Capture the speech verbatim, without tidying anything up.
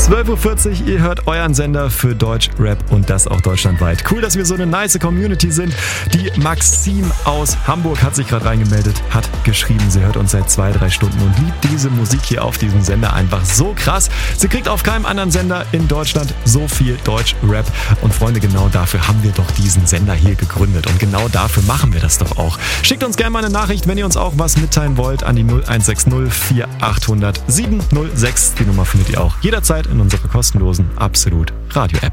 zwölf Uhr vierzig, ihr hört euren Sender für Deutsch Rap und das auch deutschlandweit. Cool, dass wir so eine nice Community sind. Die Maxim aus Hamburg hat sich gerade reingemeldet, hat geschrieben, sie hört uns seit zwei, drei Stunden und liebt diese Musik hier auf diesem Sender einfach so krass. Sie kriegt auf keinem anderen Sender in Deutschland so viel Deutsch-Rap. Und Freunde, genau dafür haben wir doch diesen Sender hier gegründet. Und genau dafür machen wir das doch auch. Schickt uns gerne mal eine Nachricht, wenn ihr uns auch was mitteilen wollt, an die null eins sechs null vier acht null null sieben null sechs. Die Nummer findet ihr auch jederzeit in unserer kostenlosen Absolut Radio-App.